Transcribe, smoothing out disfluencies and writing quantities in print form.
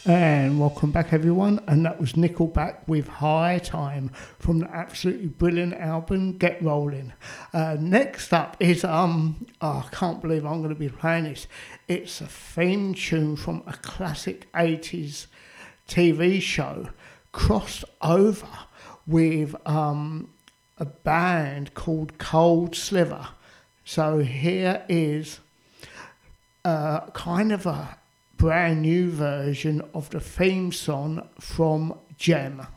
And welcome back, everyone. And that was Nickelback with High Time from the absolutely brilliant album Get Rolling. Next up is I can't believe I'm going to be playing this. It's a theme tune from a classic 80s TV show crossed over with a band called Cold Sliver. So here is kind of a brand new version of the theme song from Gem.